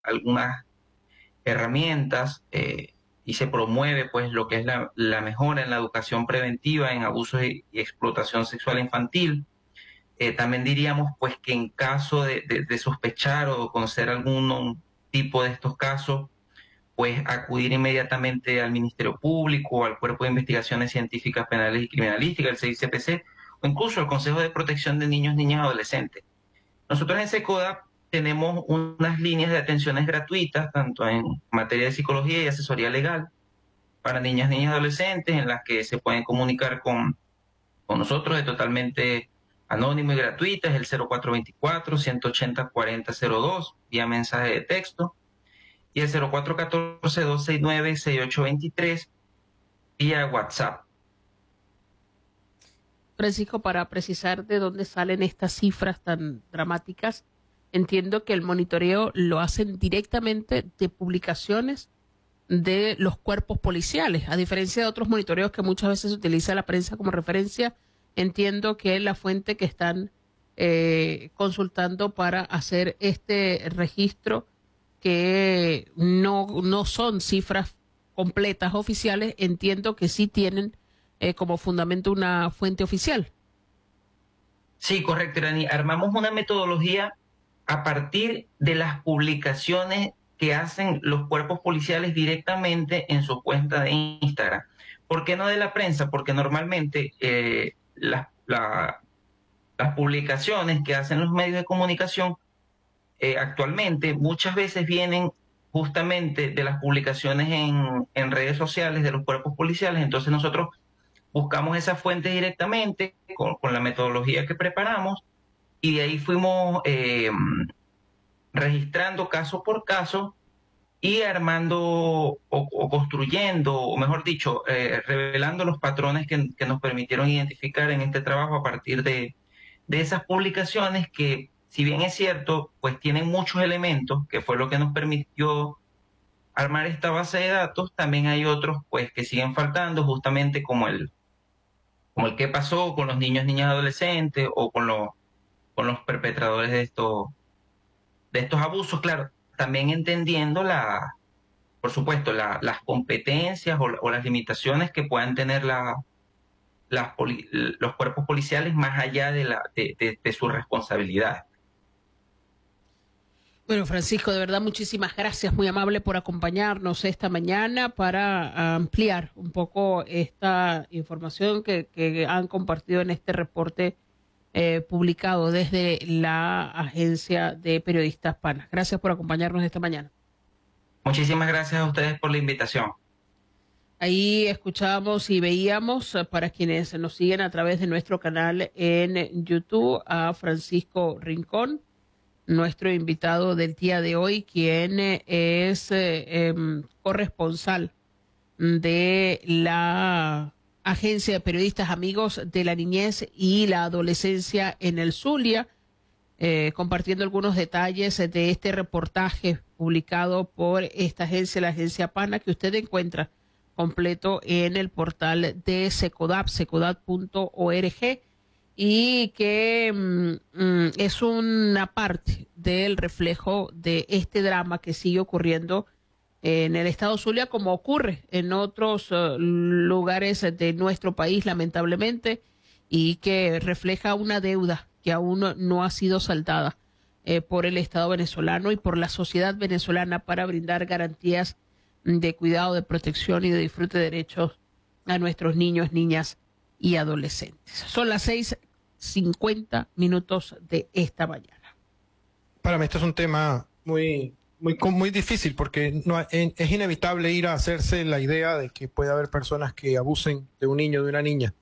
algunas herramientas y se promueve pues lo que es la mejora en la educación preventiva en abusos y explotación sexual infantil. También diríamos pues que en caso de sospechar o conocer algún tipo de estos casos, pues acudir inmediatamente al Ministerio Público o al Cuerpo de Investigaciones Científicas Penales y Criminalísticas, el CICPC, o incluso al Consejo de Protección de Niños, Niñas y Adolescentes. Nosotros en SECODAP tenemos unas líneas de atenciones gratuitas, tanto en materia de psicología y asesoría legal, para niñas, niñas y adolescentes, en las que se pueden comunicar con nosotros de totalmente anónimo y gratuita, es el 0424-180-4002, vía mensaje de texto, y el 0414-269-6823, vía WhatsApp. Francisco, para precisar de dónde salen estas cifras tan dramáticas, entiendo que el monitoreo lo hacen directamente de publicaciones de los cuerpos policiales, a diferencia de otros monitoreos que muchas veces utiliza la prensa como referencia. Entiendo que la fuente que están consultando para hacer este registro, que no son cifras completas oficiales, entiendo que sí tienen como fundamento una fuente oficial. Sí, correcto, Irani. Armamos una metodología a partir de las publicaciones que hacen los cuerpos policiales directamente en su cuenta de Instagram. ¿Por qué no de la prensa? Porque normalmente las publicaciones que hacen los medios de comunicación actualmente muchas veces vienen justamente de las publicaciones en redes sociales de los cuerpos policiales. Entonces nosotros buscamos esas fuentes directamente con la metodología que preparamos y de ahí fuimos registrando caso por caso y armando o construyendo, o mejor dicho, revelando los patrones que nos permitieron identificar en este trabajo a partir de esas publicaciones que, si bien es cierto, pues tienen muchos elementos, que fue lo que nos permitió armar esta base de datos. También hay otros pues que siguen faltando, justamente como el qué pasó con los niños, niñas, adolescentes o con los perpetradores de estos abusos, claro, también entendiendo por supuesto, las competencias o las limitaciones que puedan tener los cuerpos policiales más allá de su responsabilidad. Bueno, Francisco, de verdad muchísimas gracias, muy amable por acompañarnos esta mañana para ampliar un poco esta información que han compartido en este reporte publicado desde la Agencia de Periodistas PANA. Gracias por acompañarnos esta mañana. Muchísimas gracias a ustedes por la invitación. Ahí escuchábamos y veíamos, para quienes nos siguen a través de nuestro canal en YouTube, a Francisco Rincón, nuestro invitado del día de hoy, quien es corresponsal de la Agencia de Periodistas Amigos de la Niñez y la Adolescencia en el Zulia, compartiendo algunos detalles de este reportaje publicado por esta agencia, la agencia PANA, que usted encuentra completo en el portal de SECODAP, secodap.org, y que es una parte del reflejo de este drama que sigue ocurriendo en el estado Zulia, como ocurre en otros lugares de nuestro país, lamentablemente, y que refleja una deuda que aún no ha sido saldada por el Estado venezolano y por la sociedad venezolana para brindar garantías de cuidado, de protección y de disfrute de derechos a nuestros niños, niñas y adolescentes. Son las 6:50 de esta mañana. Para mí esto es un tema muy difícil, porque es inevitable ir a hacerse la idea de que puede haber personas que abusen de un niño, de una niña,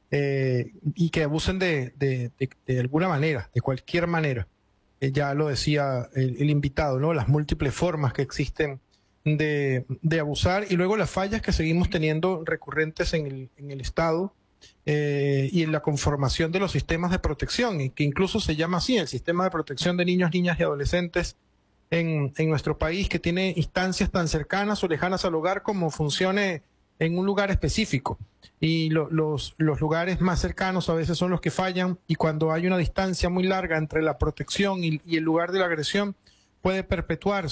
y que abusen de alguna manera, de cualquier manera. Ya lo decía el invitado, ¿no? Las múltiples formas que existen de abusar, y luego las fallas que seguimos teniendo recurrentes en el Estado y en la conformación de los sistemas de protección, y que incluso se llama así, el sistema de protección de niños, niñas y adolescentes en nuestro país, que tiene instancias tan cercanas o lejanas al hogar como funcione en un lugar específico. Y los lugares más cercanos a veces son los que fallan, y cuando hay una distancia muy larga entre la protección y el lugar de la agresión, puede perpetuarse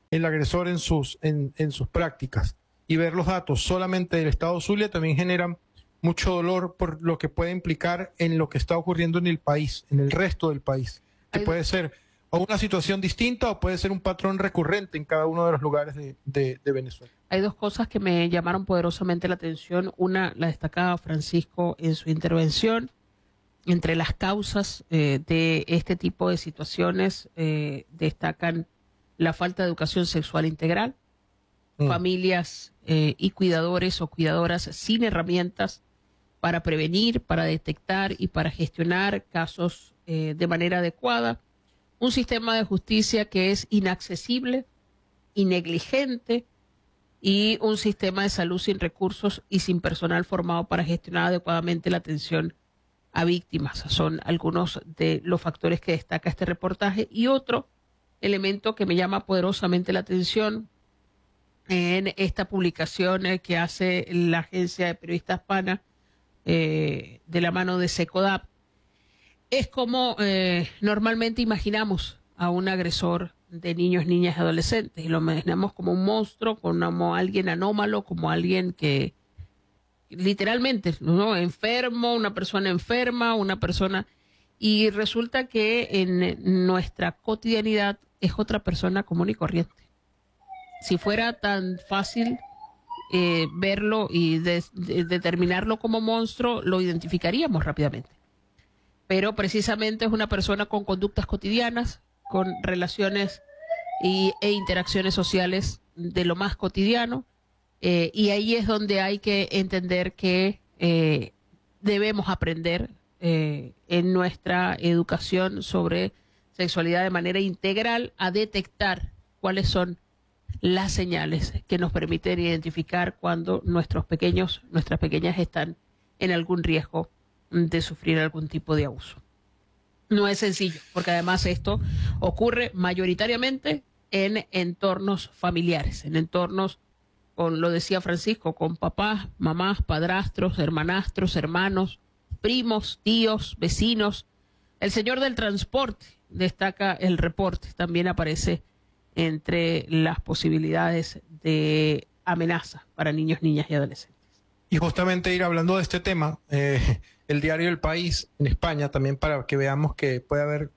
el agresor en sus prácticas. Y ver los datos solamente del estado Zulia también generan mucho dolor por lo que puede implicar en lo que está ocurriendo en el país, en el resto del país, que puede ser o una situación distinta o puede ser un patrón recurrente en cada uno de los lugares de Venezuela. Hay dos cosas que me llamaron poderosamente la atención. Una, la destacaba Francisco en su intervención. Entre las causas de este tipo de situaciones destacan la falta de educación sexual integral, familias y cuidadores o cuidadoras sin herramientas para prevenir, para detectar y para gestionar casos de manera adecuada, un sistema de justicia que es inaccesible y negligente, y un sistema de salud sin recursos y sin personal formado para gestionar adecuadamente la atención a víctimas. Son algunos de los factores que destaca este reportaje. Y otro elemento que me llama poderosamente la atención en esta publicación que hace la agencia de periodistas PANA de la mano de SECODAP es como normalmente imaginamos a un agresor de niños, niñas y adolescentes, y lo imaginamos como un monstruo, como alguien anómalo, como alguien que literalmente, ¿no? Enfermo, una persona enferma, una persona... Y resulta que en nuestra cotidianidad es otra persona común y corriente. Si fuera tan fácil verlo y determinarlo como monstruo, lo identificaríamos rápidamente. Pero precisamente es una persona con conductas cotidianas, con relaciones e interacciones sociales de lo más cotidiano, y ahí es donde hay que entender que debemos aprender en nuestra educación sobre sexualidad de manera integral a detectar cuáles son las señales que nos permiten identificar cuando nuestros pequeños, nuestras pequeñas están en algún riesgo de sufrir algún tipo de abuso. No es sencillo, porque además esto ocurre mayoritariamente en entornos familiares, en entornos, con, lo decía Francisco, con papás, mamás, padrastros, hermanastros, hermanos, primos, tíos, vecinos. El señor del transporte, destaca el reporte, también aparece entre las posibilidades de amenaza para niños, niñas y adolescentes. Y justamente ir hablando de este tema, el diario El País en España, también para que veamos que puede haber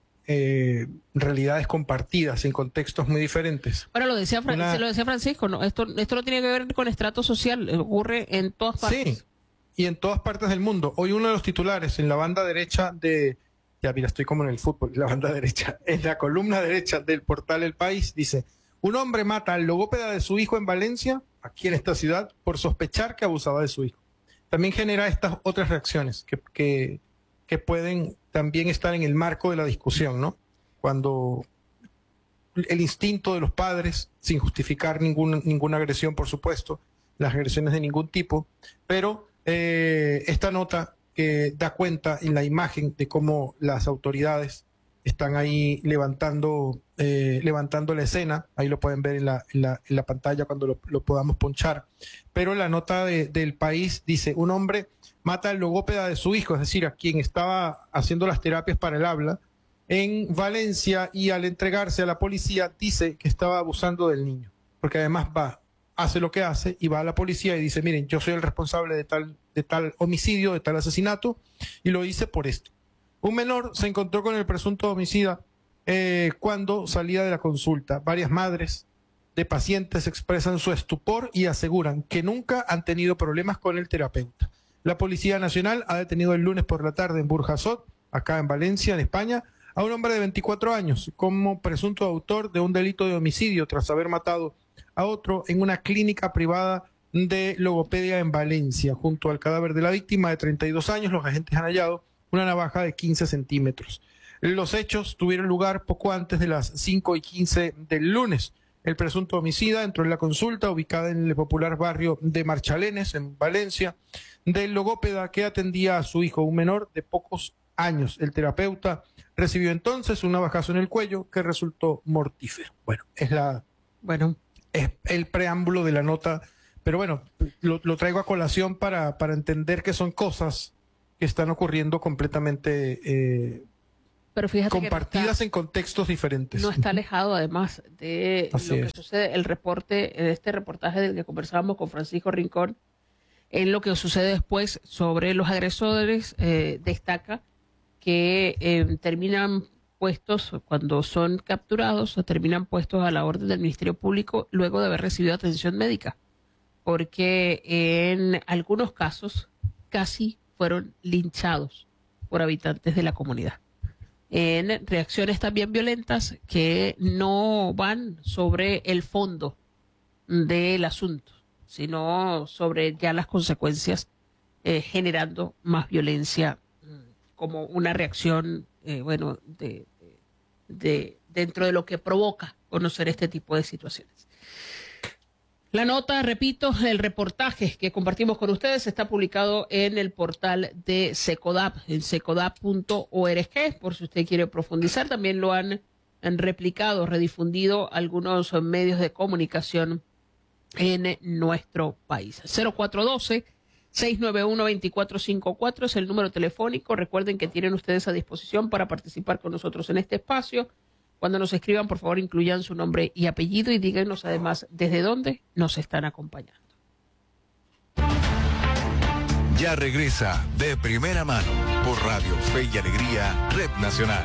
realidades compartidas en contextos muy diferentes. Bueno, lo decía Francisco, ¿no? Esto no tiene que ver con estrato social, ocurre en todas partes. Sí, y en todas partes del mundo. Hoy uno de los titulares en la banda derecha ya mira, estoy como en el fútbol, la banda derecha, en la columna derecha del portal El País, dice: un hombre mata al logópeda de su hijo en Valencia, aquí en esta ciudad, por sospechar que abusaba de su hijo. También genera estas otras reacciones que pueden también estar en el marco de la discusión, ¿no? Cuando el instinto de los padres, sin justificar ninguna agresión, por supuesto, las agresiones de ningún tipo, pero esta nota que da cuenta en la imagen de cómo las autoridades están ahí levantando la escena. Ahí lo pueden ver en la pantalla cuando lo podamos ponchar. Pero la nota del País dice: un hombre mata al logópeda de su hijo, es decir, a quien estaba haciendo las terapias para el habla, en Valencia, y al entregarse a la policía dice que estaba abusando del niño. Porque además hace lo que hace y va a la policía y dice: miren, yo soy el responsable de tal homicidio, de tal asesinato, y lo hice por esto. Un menor se encontró con el presunto homicida cuando salía de la consulta. Varias madres de pacientes expresan su estupor y aseguran que nunca han tenido problemas con el terapeuta. La Policía Nacional ha detenido el lunes por la tarde en Burjasot, acá en Valencia, en España, a un hombre de 24 años como presunto autor de un delito de homicidio tras haber matado a otro en una clínica privada de logopedia en Valencia. Junto al cadáver de la víctima de 32 años, los agentes han hallado una navaja de 15 centímetros. Los hechos tuvieron lugar poco antes de las 5:15 del lunes. El presunto homicida entró en la consulta, ubicada en el popular barrio de Marchalenes, en Valencia, del logópeda que atendía a su hijo, un menor de pocos años. El terapeuta recibió entonces un navajazo en el cuello que resultó mortífero. Bueno, es el preámbulo de la nota, pero bueno, lo traigo a colación para entender que son cosas que están ocurriendo completamente Pero fíjate compartidas en contextos diferentes. No está alejado, además, de Así lo que sucede, este reportaje del que conversábamos con Francisco Rincón, en lo que sucede después sobre los agresores. Destaca que terminan puestos, cuando son capturados, terminan puestos a la orden del Ministerio Público luego de haber recibido atención médica, porque en algunos casos casi fueron linchados por habitantes de la comunidad, en reacciones también violentas que no van sobre el fondo del asunto, sino sobre ya las consecuencias, generando más violencia como una reacción, dentro de lo que provoca conocer este tipo de situaciones. La nota, repito, el reportaje que compartimos con ustedes está publicado en el portal de Secodap, en secodap.org, por si usted quiere profundizar. También lo han replicado, redifundido algunos medios de comunicación en nuestro país. 0412-691-2454 es el número telefónico. Recuerden que tienen ustedes a disposición para participar con nosotros en este espacio. Cuando nos escriban, por favor, incluyan su nombre y apellido y díganos además desde dónde nos están acompañando. Ya regresa De Primera Mano por Radio Fe y Alegría, Red Nacional.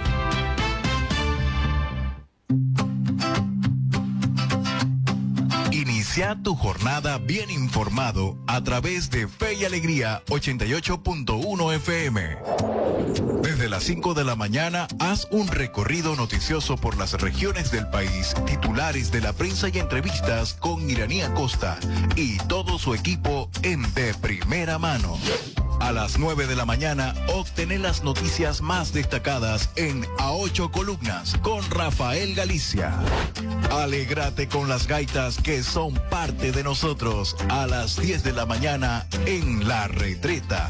Inicia tu jornada bien informado a través de Fe y Alegría 88.1 FM. Desde las 5 de la mañana, haz un recorrido noticioso por las regiones del país, titulares de la prensa y entrevistas con Iranía Costa y todo su equipo en De Primera Mano. A las 9 de la mañana, obtener las noticias más destacadas en A 8 Columnas con Rafael Galicia. Alégrate con las gaitas que son parte de nosotros a las 10 de la mañana en La Retreta.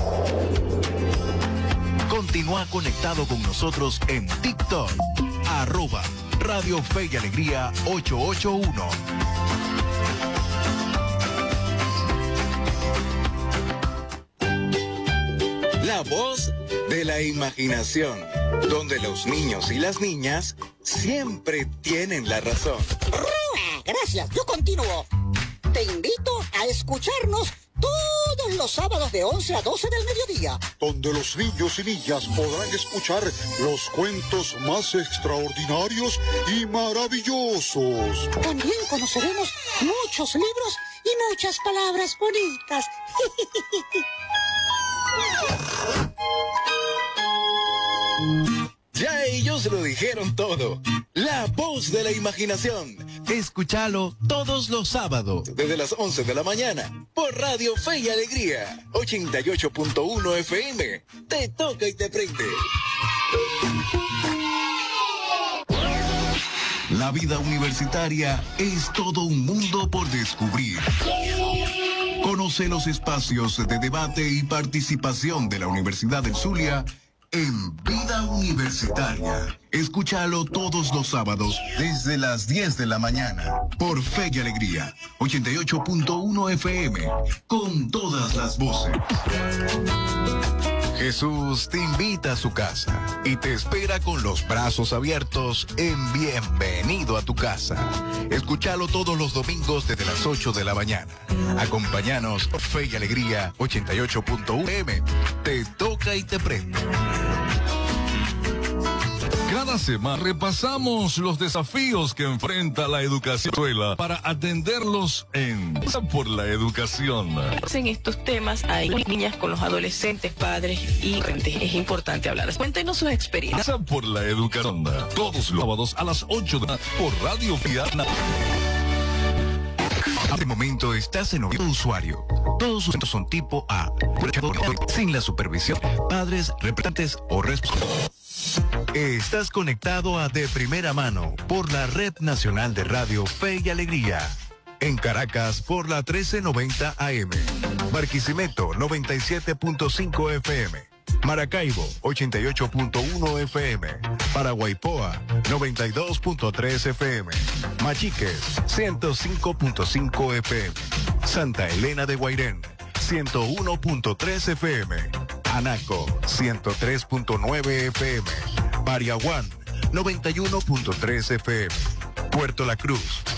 Continúa conectado con nosotros en TikTok, @Radio Fe y Alegría 881. La voz de la imaginación, donde los niños y las niñas siempre tienen la razón. Gracias, yo continúo. Te invito a escucharnos todos los sábados de 11 a 12 del mediodía, donde los niños y niñas podrán escuchar los cuentos más extraordinarios y maravillosos. También conoceremos muchos libros y muchas palabras bonitas. Ya ellos lo dijeron todo. La voz de la imaginación. Escúchalo todos los sábados desde las 11 de la mañana por Radio Fe y Alegría 88.1 FM. Te toca y te prende. La vida universitaria es todo un mundo por descubrir. Conoce los espacios de debate y participación de la Universidad del Zulia en Vida Universitaria. Escúchalo todos los sábados desde las 10 de la mañana por Fe y Alegría 88.1 FM con todas las voces. Jesús te invita a su casa y te espera con los brazos abiertos en Bienvenido a tu casa. Escúchalo todos los domingos desde las 8 de la mañana. Acompáñanos por Fe y Alegría 88.1 FM. Te toca y te prende. Cada semana repasamos los desafíos que enfrenta la educación para atenderlos en Por la Educación. En estos temas hay niñas con los adolescentes, padres y gente. Es importante hablar. Cuéntenos sus experiencias. Por la Educación. Todos los sábados a las 8 de la mañana por Radio Fiat. A este momento estás en oído usuario. Todos sus centros son tipo A. Sin la supervisión, padres, representantes o responsables. Estás conectado a De Primera Mano por la Red Nacional de Radio Fe y Alegría. En Caracas por la 1390 AM. Barquisimeto 97.5 FM. Maracaibo 88.1 FM. Paraguaypoa 92.3 FM. Machiques 105.5 FM. Santa Elena de Guairén 101.3 FM. Anaco 103.9 FM. Pariaguán, 91.3 FM. Puerto La Cruz,